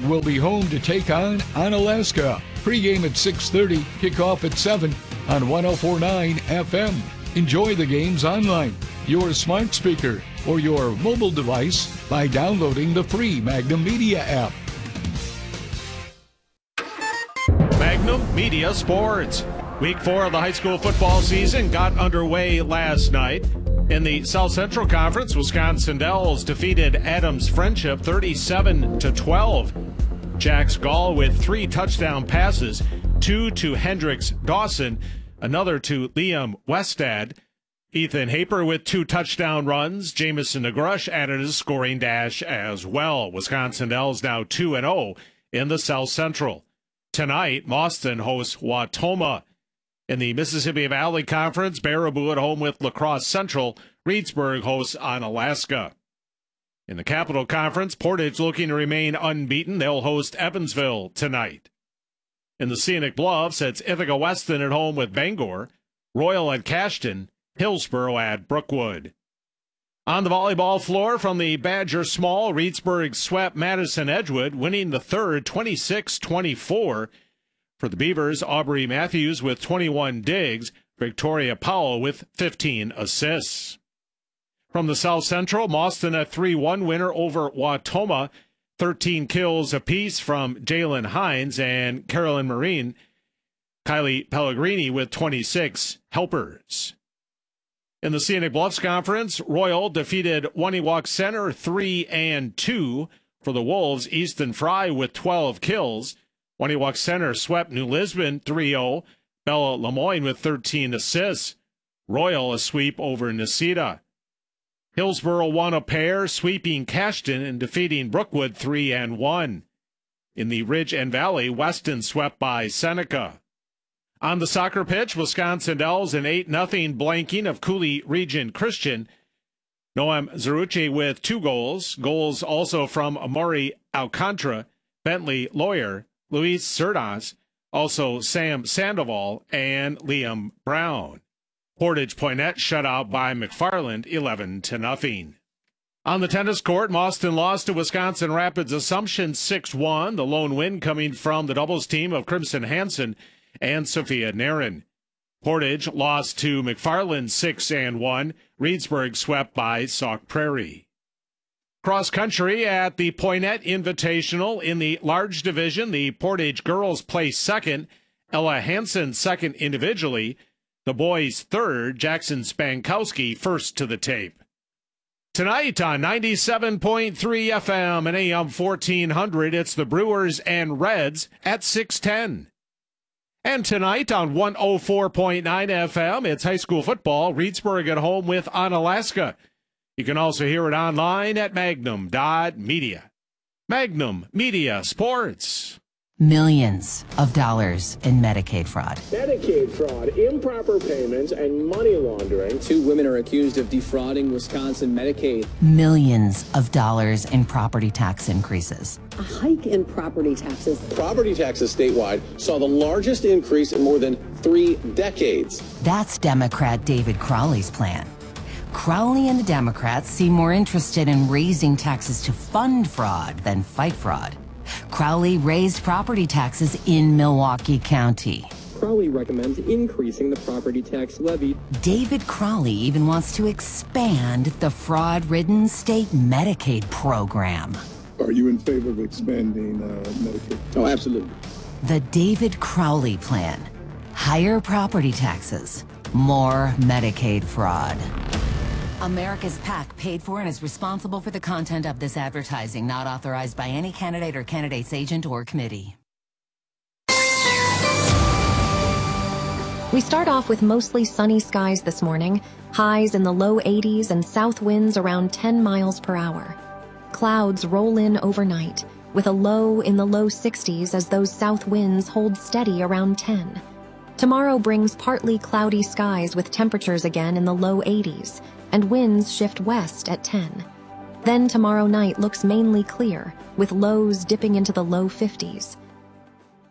will be home to take on Onalaska. Pre-game at 6:30, kickoff at 7 on 104.9 FM. Enjoy the games online, your smart speaker, or your mobile device by downloading the free Magnum Media app. Magnum Media Sports. Week 4 of the high school football season got underway last night. In the South Central Conference, Wisconsin Dells defeated Adams Friendship 37-12. Jax Gall with 3 touchdown passes, 2 to Hendricks Dawson, another to Liam Westad. Ethan Haper with 2 touchdown runs. Jamison Negrush added a scoring dash as well. Wisconsin Dells now 2-0 in the South Central. Tonight, Mauston hosts Wautoma. In the Mississippi Valley Conference, Baraboo at home with La Crosse Central. Reedsburg hosts Onalaska. In the Capital Conference, Portage looking to remain unbeaten. They'll host Evansville tonight. In the Scenic Bluffs, it's Ithaca Weston at home with Bangor. Royal at Cashton. Hillsboro at Brookwood. On the volleyball floor from the Badger Small, Reedsburg swept Madison Edgewood, winning the third 26-24. For the Beavers, Aubrey Matthews with 21 digs, Victoria Powell with 15 assists. From the South Central, Mauston a 3-1 winner over Wautoma, 13 kills apiece from Jalen Hines and Carolyn Marine. Kylie Pellegrini with 26 helpers. In the Scenic Bluffs Conference, Royal defeated Waniwak Center 3-2. For the Wolves, Easton Fry with 12 kills. Waniwak Center swept New Lisbon 3-0. Bella Lemoyne with 13 assists. Royal a sweep over Necedah. Hillsboro won a pair, sweeping Cashton and defeating Brookwood 3-1. In the Ridge and Valley, Weston swept by Seneca. On the soccer pitch, Wisconsin Dells an 8-0 blanking of Cooley Region Christian. Noam Zerucci with 2 goals. Goals also from Amari Alcantara, Bentley Lawyer, Luis Cerdas, also Sam Sandoval, and Liam Brown. Portage Poinnette shut out by McFarland 11-0. On the tennis court, Mauston lost to Wisconsin Rapids Assumption 6-1. The lone win coming from the doubles team of Crimson Hansen and Sophia Narin. Portage lost to McFarland 6-1. Reedsburg swept by Sauk Prairie. Cross country at the Poinnette Invitational in the large division. The Portage girls placed second. Ella Hansen second individually. The boys third. Jackson Spankowski first to the tape. Tonight on 97.3 FM and AM 1400, it's the Brewers and Reds at 6:10. And tonight on 104.9 FM, it's high school football. Reedsburg at home with Onalaska. You can also hear it online at magnum.media. Magnum Media Sports. Millions of dollars in Medicaid fraud. Medicaid fraud, improper payments, and money laundering. 2 women are accused of defrauding Wisconsin Medicaid. Millions of dollars in property tax increases. A hike in property taxes. Property taxes statewide saw the largest increase in more than 3 decades. That's Democrat David Crowley's plan. Crowley and the Democrats seem more interested in raising taxes to fund fraud than fight fraud. Crowley raised property taxes in Milwaukee County. Crowley recommends increasing the property tax levy. David Crowley even wants to expand the fraud-ridden state Medicaid program. Are you in favor of expanding Medicaid? Oh, absolutely. The David Crowley plan. Higher property taxes, more Medicaid fraud. America's PAC paid for and is responsible for the content of this advertising, not authorized by any candidate or candidate's agent or committee. We start off with mostly sunny skies this morning, highs in the low 80s and south winds around 10 miles per hour. Clouds roll in overnight, with a low in the low 60s as those south winds hold steady around 10. Tomorrow brings partly cloudy skies with temperatures again in the low 80s, and winds shift west at 10. Then tomorrow night looks mainly clear, with lows dipping into the low 50s.